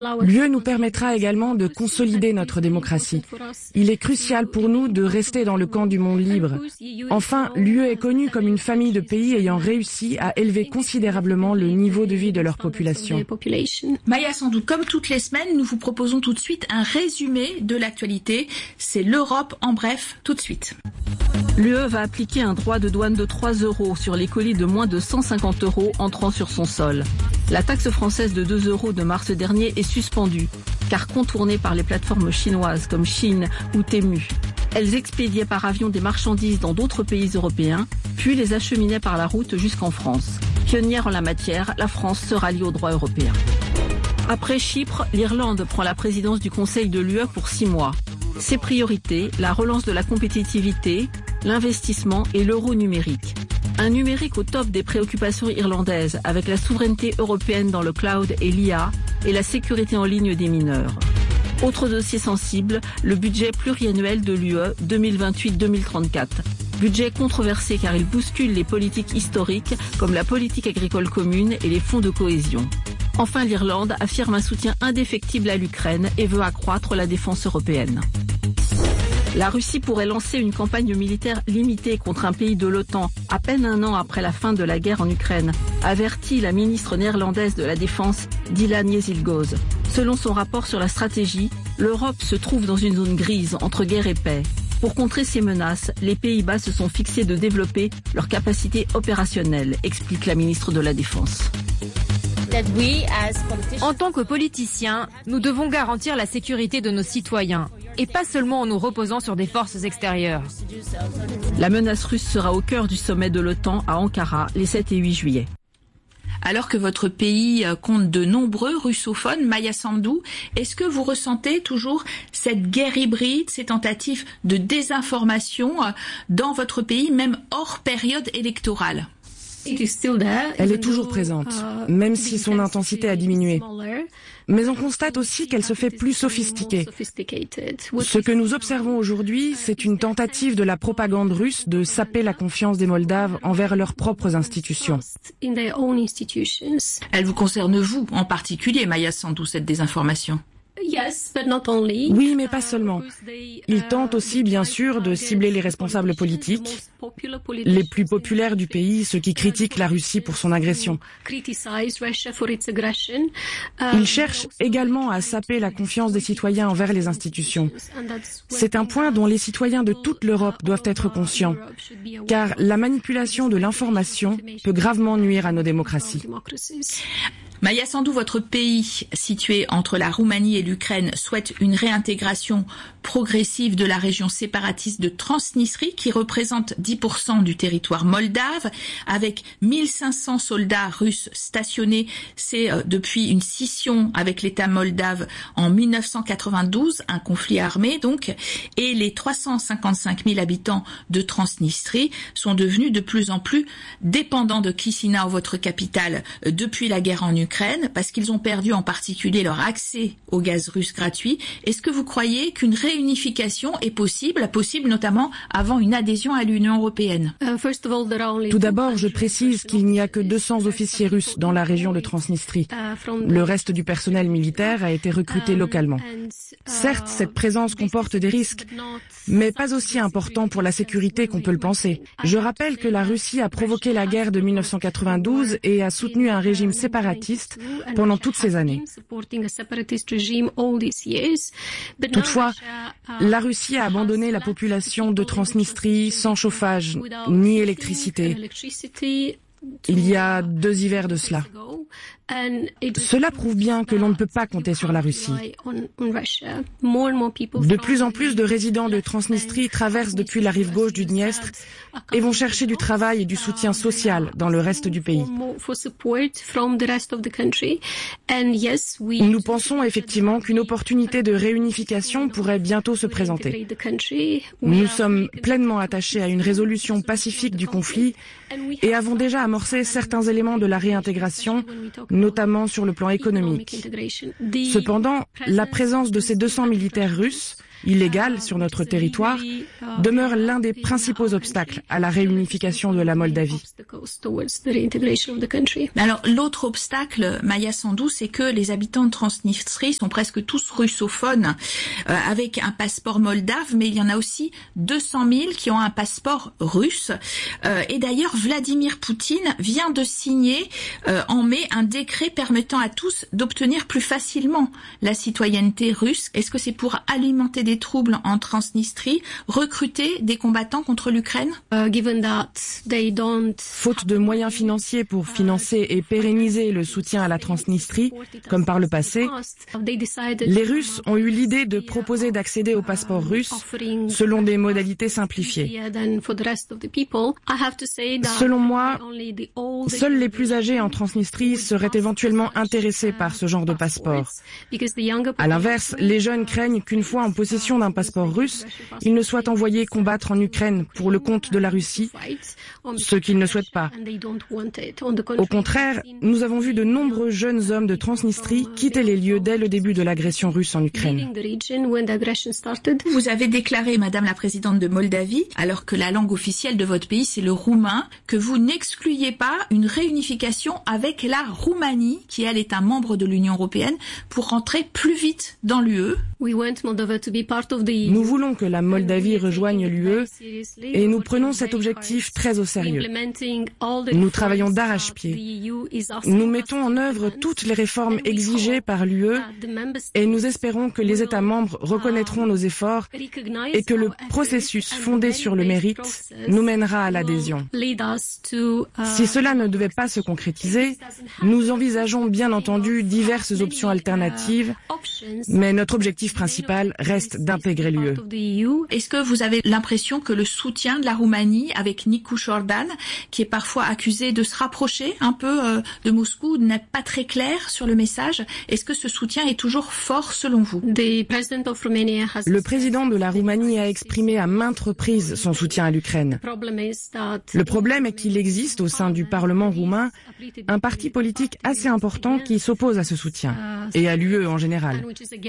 L'UE nous permettra également de consolider notre démocratie. Il est crucial pour nous de rester dans le camp du monde libre. Enfin, l'UE est connue comme une famille de pays ayant réussi à élever considérablement le niveau de vie de leur population. Maya Sandou, comme toutes les semaines, nous vous proposons tout de suite un résumé de l'actualité. C'est l'Europe en bref, tout de suite. L'UE va appliquer un droit de douane de 3 € sur les colis de moins de 150 € entrant sur son sol. La taxe française de 2 € de mars dernier est suspendue, car contournée par les plateformes chinoises comme Shein ou Temu. Elles expédiaient par avion des marchandises dans d'autres pays européens, puis les acheminaient par la route jusqu'en France. Pionnière en la matière, la France se rallie au droit européen. Après Chypre, l'Irlande prend la présidence du Conseil de l'UE pour 6 mois. Ses priorités, la relance de la compétitivité, l'investissement et l'euro numérique. Un numérique au top des préoccupations irlandaises avec la souveraineté européenne dans le cloud et l'IA et la sécurité en ligne des mineurs. Autre dossier sensible, le budget pluriannuel de l'UE 2028-2034. Budget controversé car il bouscule les politiques historiques comme la politique agricole commune et les fonds de cohésion. Enfin, l'Irlande affirme un soutien indéfectible à l'Ukraine et veut accroître la défense européenne. La Russie pourrait lancer une campagne militaire limitée contre un pays de l'OTAN à peine un an après la fin de la guerre en Ukraine, avertit la ministre néerlandaise de la Défense, Dylan Jezilgoz. Selon son rapport sur la stratégie, l'Europe se trouve dans une zone grise entre guerre et paix. Pour contrer ces menaces, les Pays-Bas se sont fixés de développer leurs capacités opérationnelles, explique la ministre de la Défense. En tant que politiciens, nous devons garantir la sécurité de nos citoyens, et pas seulement en nous reposant sur des forces extérieures. La menace russe sera au cœur du sommet de l'OTAN à Ankara les 7 et 8 juillet. Alors que votre pays compte de nombreux russophones, Maya Sandou, est-ce que vous ressentez toujours cette guerre hybride, ces tentatives de désinformation dans votre pays, même hors période électorale ? Elle est toujours présente, même si son intensité a diminué. Mais on constate aussi qu'elle se fait plus sophistiquée. Ce que nous observons aujourd'hui, c'est une tentative de la propagande russe de saper la confiance des Moldaves envers leurs propres institutions. Elle vous concerne vous, en particulier, Maya Sandou, cette désinformation ? Oui, mais pas seulement. Ils tentent aussi, bien sûr, de cibler les responsables politiques, les plus populaires du pays, ceux qui critiquent la Russie pour son agression. Ils cherchent également à saper la confiance des citoyens envers les institutions. C'est un point dont les citoyens de toute l'Europe doivent être conscients, car la manipulation de l'information peut gravement nuire à nos démocraties. Maya Sandou, votre pays, situé entre la Roumanie et l'Ukraine, souhaite une réintégration progressive de la région séparatiste de Transnistrie, qui représente 10% du territoire moldave, avec 1500 soldats russes stationnés. C'est depuis une scission avec l'État moldave en 1992, un conflit armé donc, et les 355 000 habitants de Transnistrie sont devenus de plus en plus dépendants de Chisinau, votre capitale, depuis la guerre en Ukraine, parce qu'ils ont perdu en particulier leur accès au gaz russe gratuit. Est-ce que vous croyez qu'une réunification est possible notamment avant une adhésion à l'Union européenne ? Tout d'abord, je précise qu'il n'y a que 200 officiers russes dans la région de Transnistrie. Le reste du personnel militaire a été recruté localement. Certes, cette présence comporte des risques, mais pas aussi importants pour la sécurité qu'on peut le penser. Je rappelle que la Russie a provoqué la guerre de 1992 et a soutenu un régime séparatiste pendant toutes ces années. Toutefois, la Russie a abandonné la population de Transnistrie sans chauffage ni électricité. Il y a 2 hivers de cela. Cela prouve bien que l'on ne peut pas compter sur la Russie. De plus en plus de résidents de Transnistrie traversent depuis la rive gauche du Dniestre et vont chercher du travail et du soutien social dans le reste du pays. Nous pensons effectivement qu'une opportunité de réunification pourrait bientôt se présenter. Nous sommes pleinement attachés à une résolution pacifique du conflit et avons déjà amorcé certains éléments de la réintégration, notamment sur le plan économique. Cependant, la présence de ces 200 militaires russes illégale sur notre territoire, demeure l'un des principaux obstacles à la réunification de la Moldavie. Alors, l'autre obstacle, Maia Sandu, c'est que les habitants de Transnistrie sont presque tous russophones, avec un passeport moldave, mais il y en a aussi 200 000 qui ont un passeport russe. Et d'ailleurs, Vladimir Poutine vient de signer en mai un décret permettant à tous d'obtenir plus facilement la citoyenneté russe. Est-ce que c'est pour alimenter des troubles en Transnistrie, recruter des combattants contre l'Ukraine? Faute de moyens financiers pour financer et pérenniser le soutien à la Transnistrie, comme par le passé, les Russes ont eu l'idée de proposer d'accéder au passeport russe selon des modalités simplifiées. Selon moi, seuls les plus âgés en Transnistrie seraient éventuellement intéressés par ce genre de passeport. À l'inverse, les jeunes craignent qu'une fois en possession d'un passeport russe, ils ne soient envoyés combattre en Ukraine pour le compte de la Russie, ce qu'ils ne souhaitent pas. Au contraire, nous avons vu de nombreux jeunes hommes de Transnistrie quitter les lieux dès le début de l'agression russe en Ukraine. Vous avez déclaré, Madame la Présidente de Moldavie, alors que la langue officielle de votre pays c'est le roumain, que vous n'excluiez pas une réunification avec la Roumanie, qui elle est un membre de l'Union européenne, pour rentrer plus vite dans l'UE. Nous voulons que la Moldavie rejoigne l'UE et nous prenons cet objectif très au sérieux. Nous travaillons d'arrache-pied. Nous mettons en œuvre toutes les réformes exigées par l'UE et nous espérons que les États membres reconnaîtront nos efforts et que le processus fondé sur le mérite nous mènera à l'adhésion. Si cela ne devait pas se concrétiser, nous envisageons bien entendu diverses options alternatives, mais notre objectif principal reste d'intégrer l'UE. Est-ce que vous avez l'impression que le soutien de la Roumanie avec Nicu Jordan, qui est parfois accusé de se rapprocher un peu de Moscou, n'est pas très clair sur le message? Est-ce que ce soutien est toujours fort selon vous? Le président de la Roumanie a exprimé à maintes reprises son soutien à l'Ukraine. Le problème est qu'il existe au sein du Parlement roumain un parti politique assez important qui s'oppose à ce soutien, et à l'UE en général.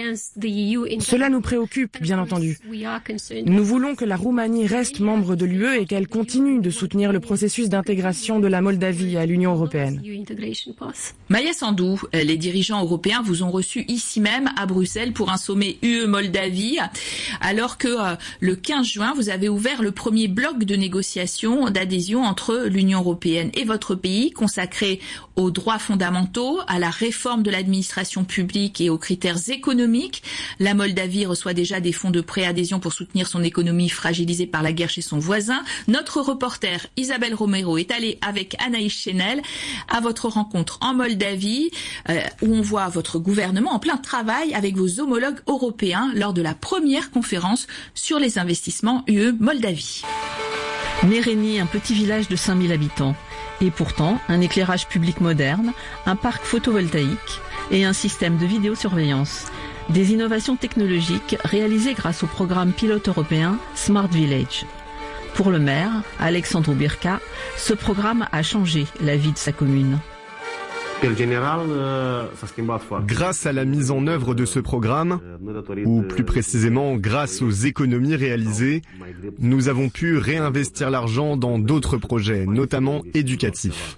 Cela nous préoccupe, bien entendu. Nous voulons que la Roumanie reste membre de l'UE et qu'elle continue de soutenir le processus d'intégration de la Moldavie à l'Union européenne. Maia Sandu, les dirigeants européens vous ont reçu ici même à Bruxelles pour un sommet UE-Moldavie, alors que le 15 juin, vous avez ouvert le premier bloc de négociations d'adhésion entre l'Union européenne et votre pays, consacré aux droits fondamentaux, à la réforme de l'administration publique et aux critères économiques. La Moldavie reçoit déjà des fonds de préadhésion pour soutenir son économie fragilisée par la guerre chez son voisin. Notre reporter Isabelle Romero est allée avec Anaïs Chenel à votre rencontre en Moldavie, où on voit votre gouvernement en plein travail avec vos homologues européens lors de la première conférence sur les investissements UE-Moldavie. Méreni, un petit village de 5000 habitants. Et pourtant, un éclairage public moderne, un parc photovoltaïque et un système de vidéosurveillance. Des innovations technologiques réalisées grâce au programme pilote européen Smart Village. Pour le maire, Alexandru Birca, ce programme a changé la vie de sa commune. Grâce à la mise en œuvre de ce programme, ou plus précisément grâce aux économies réalisées, nous avons pu réinvestir l'argent dans d'autres projets, notamment éducatifs.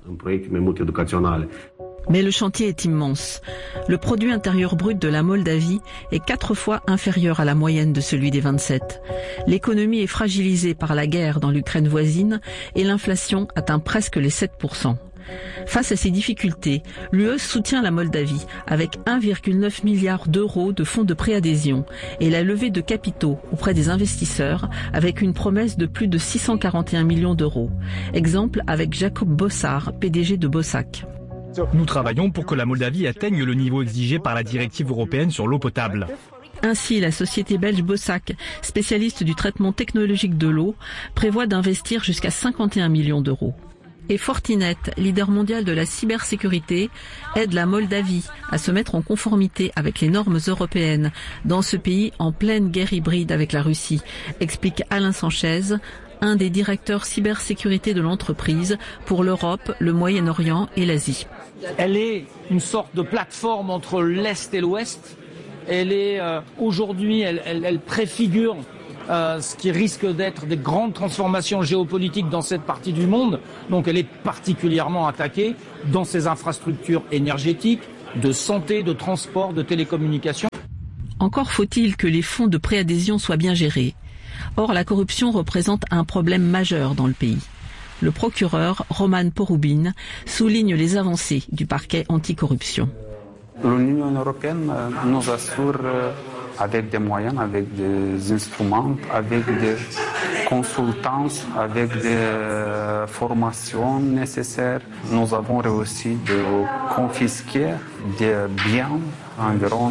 Mais le chantier est immense. Le produit intérieur brut de la Moldavie est 4 fois inférieur à la moyenne de celui des 27. L'économie est fragilisée par la guerre dans l'Ukraine voisine et l'inflation atteint presque les 7%. Face à ces difficultés, l'UE soutient la Moldavie avec 1,9 milliard d'euros de fonds de préadhésion et la levée de capitaux auprès des investisseurs avec une promesse de plus de 641 millions d'euros. Exemple avec Jacob Bossard, PDG de Bossack. Nous travaillons pour que la Moldavie atteigne le niveau exigé par la directive européenne sur l'eau potable. Ainsi, la société belge Bossack, spécialiste du traitement technologique de l'eau, prévoit d'investir jusqu'à 51 millions d'euros. Et Fortinet, leader mondial de la cybersécurité, aide la Moldavie à se mettre en conformité avec les normes européennes dans ce pays en pleine guerre hybride avec la Russie, explique Alain Sanchez, un des directeurs cybersécurité de l'entreprise pour l'Europe, le Moyen-Orient et l'Asie. Elle est une sorte de plateforme entre l'Est et l'Ouest, aujourd'hui, elle préfigure ce qui risque d'être des grandes transformations géopolitiques dans cette partie du monde. Donc elle est particulièrement attaquée dans ses infrastructures énergétiques, de santé, de transport, de télécommunications. Encore faut-il que les fonds de préadhésion soient bien gérés. Or, la corruption représente un problème majeur dans le pays. Le procureur Roman Porubin souligne les avancées du parquet anticorruption. L'Union européenne nous assure avec des moyens, avec des instruments, avec des consultances, avec des formations nécessaires. Nous avons réussi de confisquer des biens, environ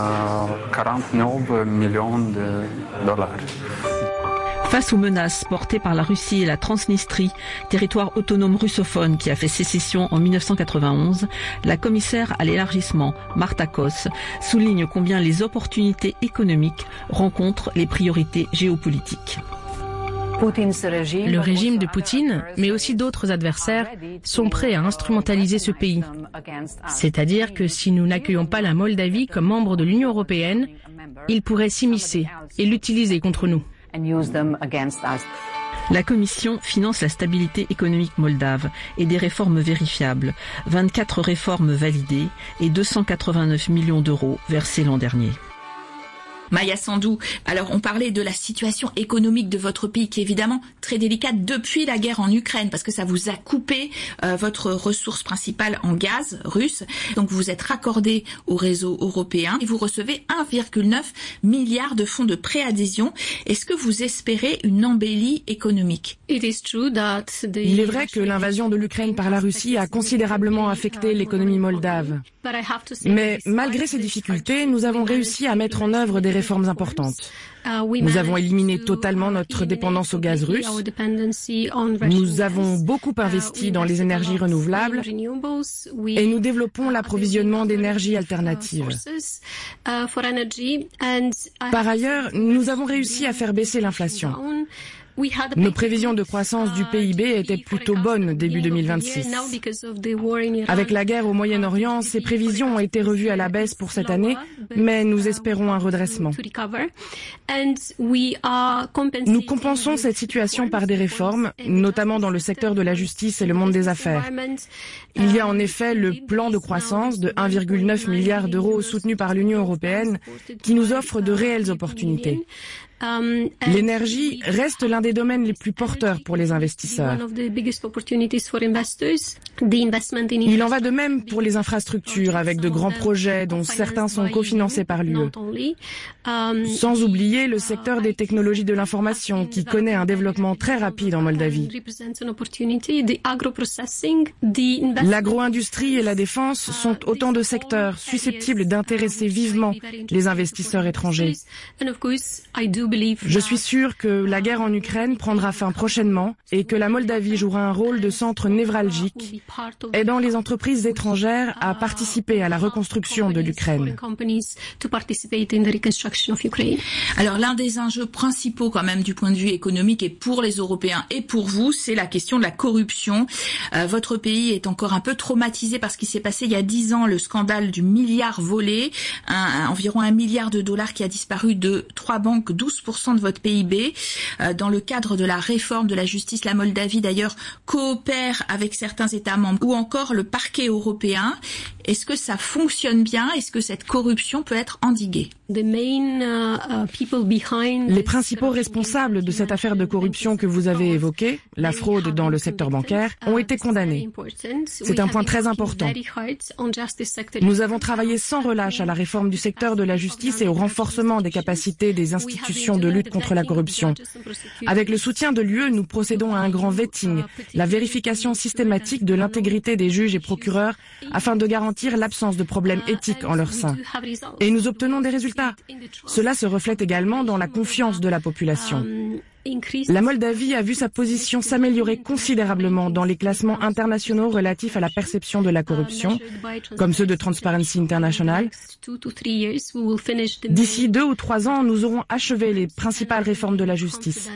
49 millions de dollars. Face aux menaces portées par la Russie et la Transnistrie, territoire autonome russophone qui a fait sécession en 1991, la commissaire à l'élargissement, Marta Kos, souligne combien les opportunités économiques rencontrent les priorités géopolitiques. Le régime de Poutine, mais aussi d'autres adversaires, sont prêts à instrumentaliser ce pays. C'est-à-dire que si nous n'accueillons pas la Moldavie comme membre de l'Union européenne, ils pourraient s'immiscer et l'utiliser contre nous. La Commission finance la stabilité économique moldave et des réformes vérifiables. 24 réformes validées et 289 millions d'euros versés l'an dernier. Maya Sandou, alors on parlait de la situation économique de votre pays qui est évidemment très délicate depuis la guerre en Ukraine parce que ça vous a coupé votre ressource principale en gaz russe. Donc vous êtes raccordé au réseau européen et vous recevez 1,9 milliard de fonds de préadhésion. Est-ce que vous espérez une embellie économique? Il est vrai que l'invasion de l'Ukraine par la Russie a considérablement affecté l'économie moldave. Mais malgré ces difficultés, nous avons réussi à mettre en œuvre des réformes importantes. Nous avons éliminé totalement notre dépendance au gaz russe. Nous avons beaucoup investi dans les énergies renouvelables et nous développons l'approvisionnement d'énergies alternatives. Par ailleurs, nous avons réussi à faire baisser l'inflation. Nos prévisions de croissance du PIB étaient plutôt bonnes début 2026. Avec la guerre au Moyen-Orient, ces prévisions ont été revues à la baisse pour cette année, mais nous espérons un redressement. Nous compensons cette situation par des réformes, notamment dans le secteur de la justice et le monde des affaires. Il y a en effet le plan de croissance de 1,9 milliard d'euros soutenu par l'Union européenne qui nous offre de réelles opportunités. L'énergie reste l'un des domaines les plus porteurs pour les investisseurs. Il en va de même pour les infrastructures avec de grands projets dont certains sont cofinancés par l'UE. Sans oublier le secteur des technologies de l'information qui connaît un développement très rapide en Moldavie. L'agro-industrie et la défense sont autant de secteurs susceptibles d'intéresser vivement les investisseurs étrangers. Je suis sûr que la guerre en Ukraine prendra fin prochainement et que la Moldavie jouera un rôle de centre névralgique, aidant les entreprises étrangères à participer à la reconstruction de l'Ukraine. Alors l'un des enjeux principaux quand même du point de vue économique et pour les Européens et pour vous, c'est la question de la corruption. Votre pays est encore un peu traumatisé par ce qui s'est passé il y a 10 ans, le scandale du milliard volé, environ 1 milliard de dollars qui a disparu de 3 banques, 12% de votre PIB. Dans le cadre de la réforme de la justice, la Moldavie d'ailleurs coopère avec certains États membres ou encore le parquet européen. Est-ce que ça fonctionne bien? Est-ce que cette corruption peut être endiguée? Les principaux responsables de cette affaire de corruption que vous avez évoquée, la fraude dans le secteur bancaire, ont été condamnés. C'est un point très important. Nous avons travaillé sans relâche à la réforme du secteur de la justice et au renforcement des capacités des institutions de lutte contre la corruption. Avec le soutien de l'UE, nous procédons à un grand vetting, la vérification systématique de l'intégrité des juges et procureurs afin de garantir l'absence de problèmes éthiques en leur sein. Et nous obtenons des résultats. Cela se reflète également dans la confiance de la population. La Moldavie a vu sa position s'améliorer considérablement dans les classements internationaux relatifs à la perception de la corruption, comme ceux de Transparency International. D'ici 2 ou 3 ans, nous aurons achevé les principales réformes de la justice.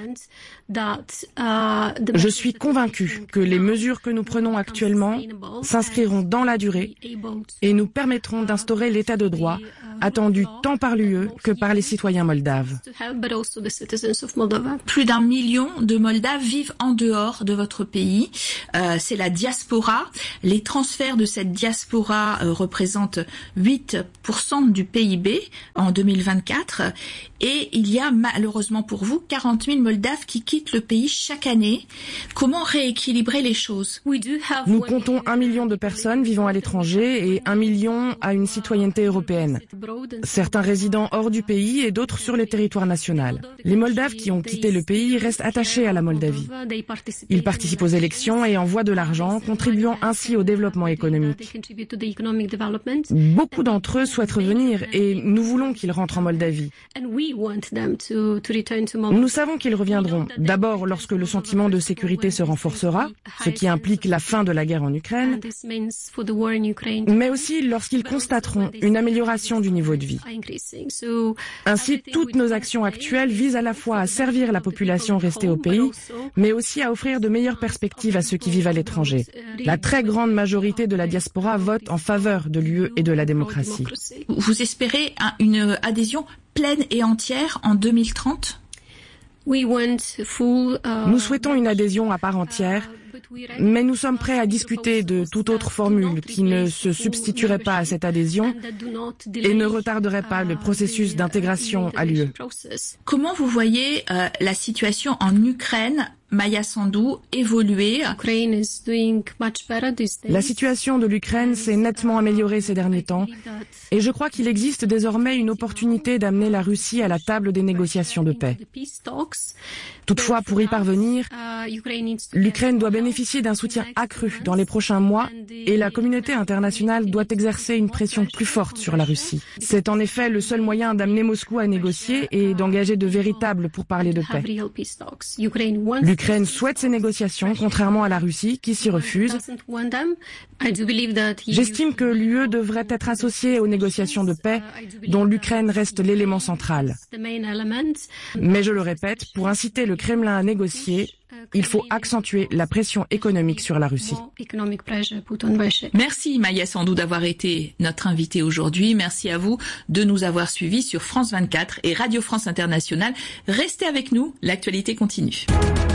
Je suis convaincue que les mesures que nous prenons actuellement s'inscriront dans la durée et nous permettront d'instaurer l'état de droit attendu tant par l'UE que par les citoyens moldaves. Plus d'1 million de Moldaves vivent en dehors de votre pays. C'est la diaspora. Les transferts de cette diaspora représentent 8% du PIB en 2024. Et il y a malheureusement pour vous 40 000 Moldaves qui quittent le pays chaque année. Comment rééquilibrer les choses? Nous comptons 1 million de personnes vivant à l'étranger et 1 million à une citoyenneté européenne. Certains résidant hors du pays et d'autres sur le territoire national. Les Moldaves qui ont quitté le pays restent attachés à la Moldavie. Ils participent aux élections et envoient de l'argent, contribuant ainsi au développement économique. Beaucoup d'entre eux souhaitent revenir et nous voulons qu'ils rentrent en Moldavie. Nous savons qu'ils reviendront, d'abord lorsque le sentiment de sécurité se renforcera, ce qui implique la fin de la guerre en Ukraine, mais aussi lorsqu'ils constateront une amélioration du niveau de vie. Ainsi, toutes nos actions actuelles visent à la fois à servir la population restée au pays, mais aussi à offrir de meilleures perspectives à ceux qui vivent à l'étranger. La très grande majorité de la diaspora vote en faveur de l'UE et de la démocratie. Vous espérez une adhésion pleine et entière en 2030? Nous souhaitons une adhésion à part entière, mais nous sommes prêts à discuter de toute autre formule qui ne se substituerait pas à cette adhésion et ne retarderait pas le processus d'intégration à l'UE. Comment vous voyez la situation en Ukraine, Maia Sandu, évoluer? La situation de l'Ukraine s'est nettement améliorée ces derniers temps et je crois qu'il existe désormais une opportunité d'amener la Russie à la table des négociations de paix. Toutefois, pour y parvenir, l'Ukraine doit bénéficier d'un soutien accru dans les prochains mois et la communauté internationale doit exercer une pression plus forte sur la Russie. C'est en effet le seul moyen d'amener Moscou à négocier et d'engager de véritables pourparlers de paix. L'Ukraine souhaite ces négociations, contrairement à la Russie, qui s'y refuse. J'estime que l'UE devrait être associée aux négociations de paix, dont l'Ukraine reste l'élément central. Mais je le répète, pour inciter le Kremlin à négocier, il faut accentuer la pression économique sur la Russie. Merci Maia Sandu d'avoir été notre invitée aujourd'hui. Merci à vous de nous avoir suivis sur France 24 et Radio France Internationale. Restez avec nous, l'actualité continue.